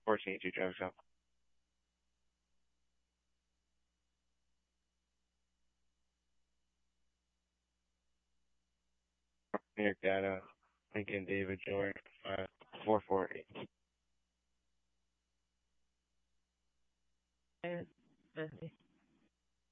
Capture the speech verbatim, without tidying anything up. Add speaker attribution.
Speaker 1: Forcing you to drive up. Near data. Lincoln David George five four four eight.
Speaker 2: Uh, uh,